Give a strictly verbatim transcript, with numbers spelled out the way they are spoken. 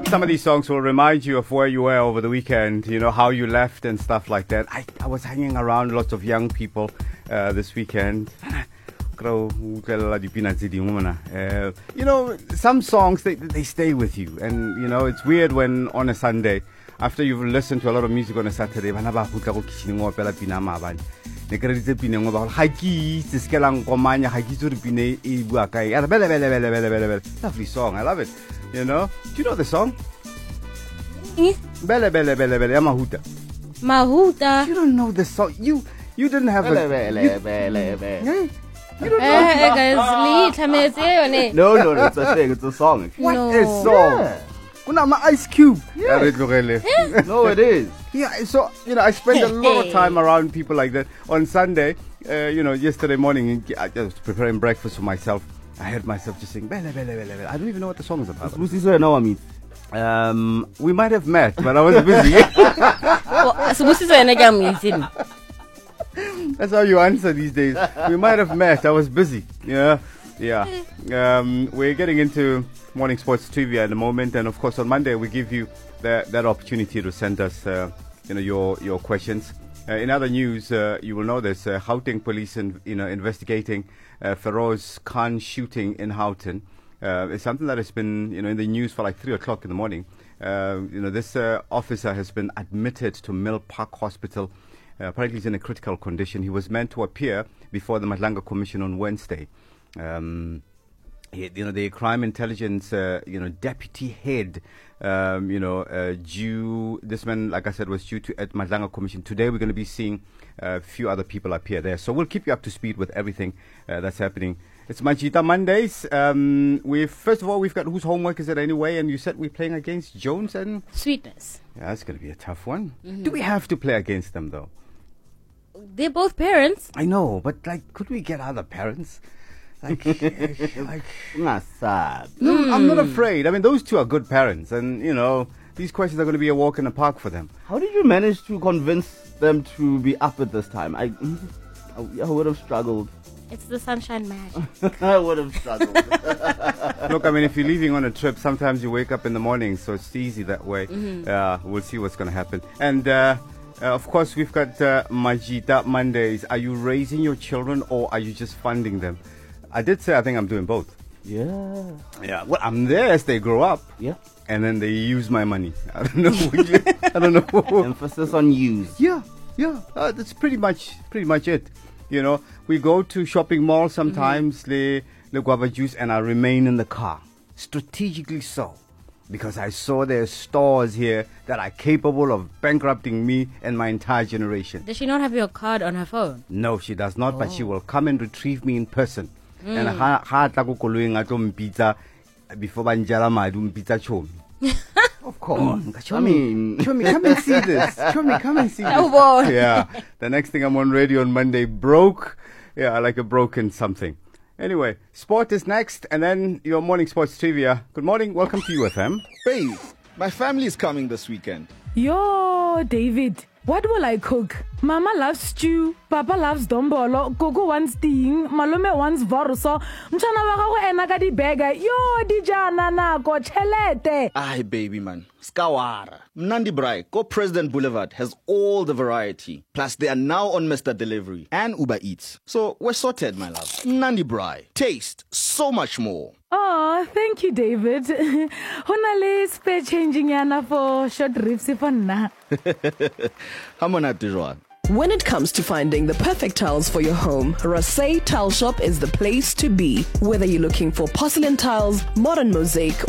Some of these songs will remind you of where you were over the weekend, you know, how you left and stuff like that. I, I was hanging around lots of young people uh, this weekend. Uh, you know, some songs, they, they stay with you. And, you know, it's weird when on a Sunday, after you've listened to a lot of music on a Saturday, ne ke re ditse pine ngo ba ga ke itse se ke lang komanya ga ke itse re pine e bua kae ya bele bele bele bele bele lovely song, I love it, you know. Do you know the song? Bele bele bele bele ya Mahuta. Mahuta. You don't know the song. You you didn't have bele a bele bele bele. You don't know. Eh guys, no no no, it's a thing, it's a song. What No. is song? Yeah. Kuna ma Ice Cube. Yeah. No, it is. Yeah, so, you know, I spend a lot of time around people like that. On Sunday, uh, you know, yesterday morning, I was preparing breakfast for myself. I heard myself just sing, bele, bele, bele, bele. I don't even know what the song is about. Um, we might have met, but I was busy. That's how you answer these days. We might have met. I was busy. Yeah, yeah. Um, we're getting into morning sports trivia in a moment, and of course on Monday we give you that that opportunity to send us, uh, you know, your your questions. Uh, in other news, uh, you will know this: uh, Gauteng police, in, you know, investigating uh, Feroz Khan shooting in Houghton. Uh, it's something that has been, you know, in the news for like three o'clock in the morning. Uh, you know, this uh, officer has been admitted to Mill Park Hospital. Uh, apparently, he's in a critical condition. He was meant to appear before the Madlanga Commission on Wednesday. Um, he, you know, the crime intelligence, uh, you know, deputy head, um, you know, uh, due, this man, like I said, was due to at Madlanga Commission. Today, we're going to be seeing a few other people appear there. So we'll keep you up to speed with everything uh, that's happening. It's Majita Mondays. Um, we've, first of all, we've got whose homework is it anyway? And you said we're playing against Jones and Sweetness. Yeah, that's going to be a tough one. Mm-hmm. Do we have to play against them, though? They're both parents. I know, but like, could we get other parents? Like, like no, mm. I'm not afraid. I mean, those two are good parents, and you know, these questions are going to be a walk in the park for them. How did you manage to convince them to be up at this time? I, I would have struggled. It's the sunshine man. I would have struggled. Look, I mean, if you're leaving on a trip, sometimes you wake up in the morning, so it's easy that way. Mm-hmm. Uh, we'll see what's going to happen. And uh, uh, of course, we've got uh, Majita Mondays. Are you raising your children, or are you just funding them? I did say I think I'm doing both. Yeah. Yeah. Well, I'm there as they grow up. Yeah. And then they use my money. I don't know. You, I don't know. Emphasis on use. Yeah. Yeah. Uh, that's pretty much pretty much it. You know, we go to shopping malls sometimes, mm-hmm. le, le guava juice, and I remain in the car. Strategically so. Because I saw there are stores here that are capable of bankrupting me and my entire generation. Does she not have your card on her phone? No, she does not, oh. But she will come and retrieve me in person. Mm. And ha ha tla go koloi nga tlo mpitsa before ba njala madi mpitsa chomi. Of course. I mean, Chomi, come and see this. Chomi, come and see this. Oh boy. Yeah. The next thing I'm on radio on Monday broke. Yeah, like a broken something. Anyway, sport is next, and then your morning sports trivia. Good morning, welcome to U F M. Babe, my family is coming this weekend. Yo, David, what will I cook? Mama loves stew, Papa loves dombolo, Gogo wants ting, Malome wants vorso, Mchana wako ena di bega, yo dijana na go chelete. Aye, baby man, skawara. Mnandi Brai, Go President Boulevard has all the variety. Plus, they are now on Mister Delivery and Uber Eats. So, we're sorted, my love. Nandi Brai, taste so much more. Oh, thank you, David. Honale spare changing yana for short ribs for na. When it comes to finding the perfect tiles for your home, Rasay Tile Shop is the place to be. Whether you're looking for porcelain tiles, modern mosaic,